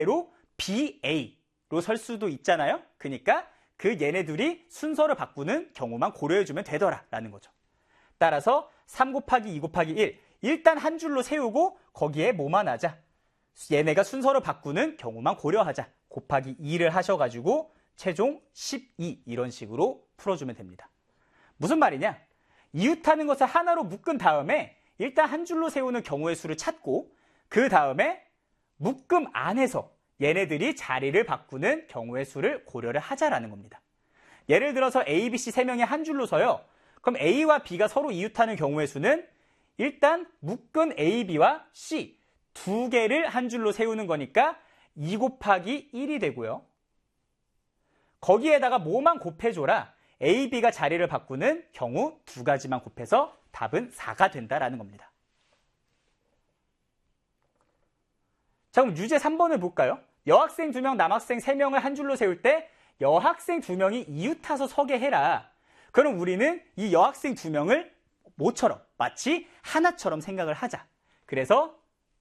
로 BA로 설 수도 있잖아요. 그러니까 그 얘네들이 순서를 바꾸는 경우만 고려해주면 되더라라는 거죠. 따라서 3 곱하기 2 곱하기 1 일단 한 줄로 세우고 거기에 뭐만 하자. 얘네가 순서를 바꾸는 경우만 고려하자. 곱하기 2를 하셔가지고 최종 12 이런 식으로 풀어주면 됩니다. 무슨 말이냐? 이웃하는 것을 하나로 묶은 다음에 일단 한 줄로 세우는 경우의 수를 찾고 그 다음에 묶음 안에서 얘네들이 자리를 바꾸는 경우의 수를 고려를 하자라는 겁니다. 예를 들어서 A, B, C 3명이 한 줄로 서요. 그럼 A와 B가 서로 이웃하는 경우의 수는 일단 묶은 A, B와 C 두 개를 한 줄로 세우는 거니까 2 곱하기 1이 되고요. 거기에다가 뭐만 곱해줘라. A, B가 자리를 바꾸는 경우 두 가지만 곱해서 답은 4가 된다라는 겁니다. 자, 그럼 유제 3번을 볼까요? 여학생 2명, 남학생 3명을 한 줄로 세울 때 여학생 2명이 이웃타서 서게 해라. 그럼 우리는 이 여학생 2명을 뭐처럼? 마치 하나처럼 생각을 하자. 그래서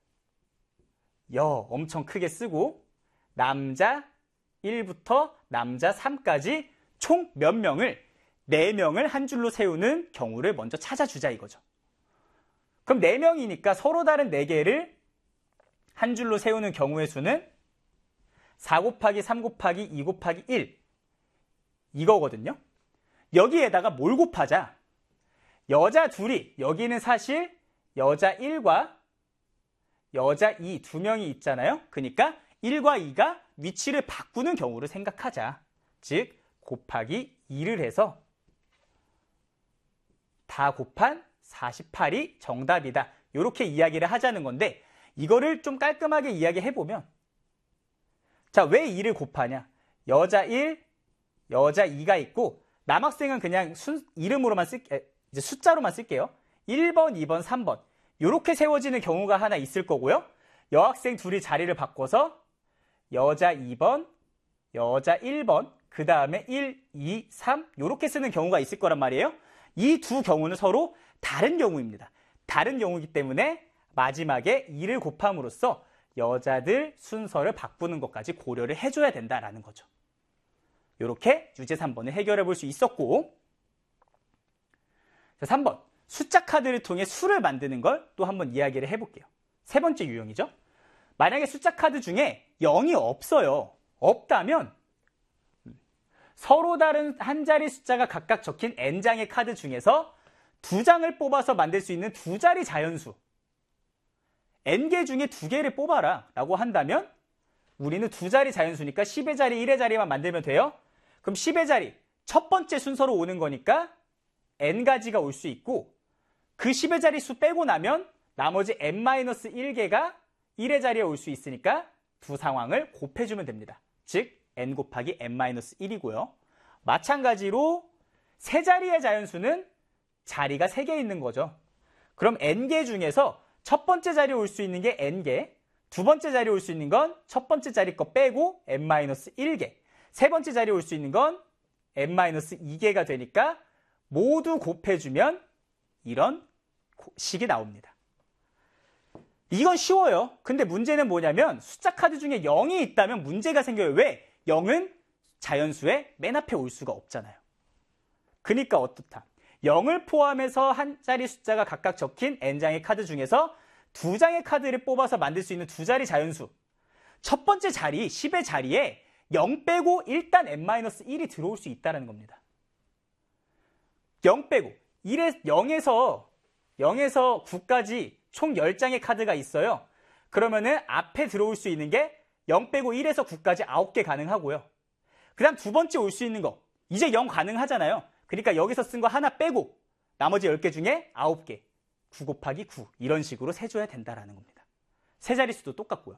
여 엄청 크게 쓰고 남자 1부터 남자 3까지 총 몇 명을 4명을 한 줄로 세우는 경우를 먼저 찾아주자 이거죠. 그럼 4명이니까 서로 다른 4개를 한 줄로 세우는 경우의 수는 4 곱하기 3 곱하기 2 곱하기 1 이거거든요. 여기에다가 뭘 곱하자? 여자 둘이 여기는 사실 여자 1과 여자 2 두 명이 있잖아요. 그러니까 1과 2가 위치를 바꾸는 경우를 생각하자. 즉 곱하기 2를 해서 다 곱한 48이 정답이다. 이렇게 이야기를 하자는 건데 이거를 좀 깔끔하게 이야기해보면 자, 왜 2를 곱하냐? 여자 1, 여자 2가 있고 남학생은 그냥 이름으로만 이제 숫자로만 쓸게요. 1번, 2번, 3번 이렇게 세워지는 경우가 하나 있을 거고요. 여학생 둘이 자리를 바꿔서 여자 2번, 여자 1번 그 다음에 1, 2, 3 이렇게 쓰는 경우가 있을 거란 말이에요. 이 두 경우는 서로 다른 경우입니다. 다른 경우이기 때문에 마지막에 2를 곱함으로써 여자들 순서를 바꾸는 것까지 고려를 해줘야 된다라는 거죠. 이렇게 유제 3번을 해결해 볼 수 있었고 자, 3번 숫자 카드를 통해 수를 만드는 걸 또 한번 이야기를 해볼게요. 세 번째 유형이죠. 만약에 숫자 카드 중에 0이 없어요. 없다면 서로 다른 한 자리 숫자가 각각 적힌 N장의 카드 중에서 2장을 뽑아서 만들 수 있는 두 자리 자연수 N개 중에 2개를 뽑아라 라고 한다면 우리는 두 자리 자연수니까 10의 자리, 1의 자리만 만들면 돼요. 그럼 10의 자리 첫 번째 순서로 오는 거니까 N가지가 올 수 있고 그 10의 자리 수 빼고 나면 나머지 N-1개가 1의 자리에 올 수 있으니까 두 상황을 곱해주면 됩니다. 즉 N 곱하기 N-1이고요. 마찬가지로 세 자리의 자연수는 자리가 3개 있는 거죠. 그럼 N개 중에서 첫 번째 자리에 올 수 있는 게 N개, 두 번째 자리에 올 수 있는 건 첫 번째 자리 거 빼고 N-1개, 세 번째 자리에 올 수 있는 건 N-2개가 되니까 모두 곱해주면 이런 식이 나옵니다. 이건 쉬워요. 근데 문제는 뭐냐면 숫자 카드 중에 0이 있다면 문제가 생겨요. 왜? 0은 자연수의 맨 앞에 올 수가 없잖아요. 그러니까 어떻다? 0을 포함해서 한 자리 숫자가 각각 적힌 N장의 카드 중에서 2장의 카드를 뽑아서 만들 수 있는 두 자리 자연수. 첫 번째 자리, 10의 자리에 0 빼고 일단 N-1이 들어올 수 있다는 겁니다. 0 빼고 0에서 9까지 총 10장의 카드가 있어요. 그러면은 앞에 들어올 수 있는 게 0 빼고 1에서 9까지 9개 가능하고요. 그 다음 두 번째 올 수 있는 거 이제 0 가능하잖아요. 그러니까 여기서 쓴 거 하나 빼고 나머지 10개 중에 9개 9 곱하기 9 이런 식으로 세줘야 된다라는 겁니다. 세 자릿수도 똑같고요.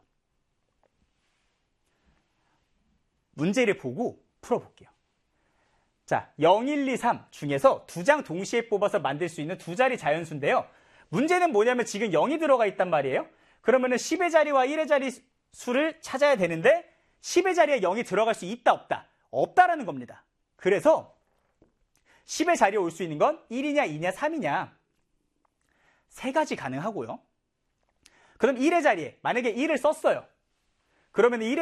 문제를 보고 풀어볼게요. 자, 0, 1, 2, 3 중에서 2장 동시에 뽑아서 만들 수 있는 두 자리 자연수인데요. 문제는 뭐냐면 지금 0이 들어가 있단 말이에요. 그러면은 10의 자리와 1의 자리 수를 찾아야 되는데 10의 자리에 0이 들어갈 수 있다 없다? 없다라는 겁니다. 그래서 10의 자리에 올 수 있는 건 1이냐 2냐 3이냐 세 가지 가능하고요. 그럼 1의 자리에 만약에 1을 썼어요. 그러면 1의